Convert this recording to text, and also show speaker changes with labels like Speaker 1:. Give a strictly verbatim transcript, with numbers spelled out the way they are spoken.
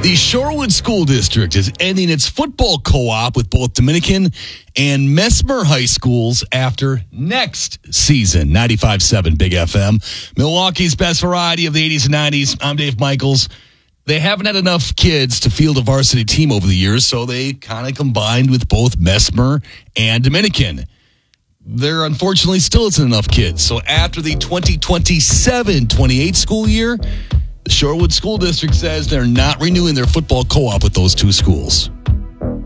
Speaker 1: The Shorewood School District is ending its football co-op with both Dominican and Mesmer High Schools after next season. ninety-five point seven Big F M. Milwaukee's best variety of the eighties and nineties. I'm Dave Michaels. They haven't had enough kids to field a varsity team over the years, so they kind of combined with both Mesmer and Dominican. There unfortunately still isn't enough kids. So after the twenty twenty-seven twenty-eight school year, the Shorewood School District says they're not renewing their football co-op with those two schools.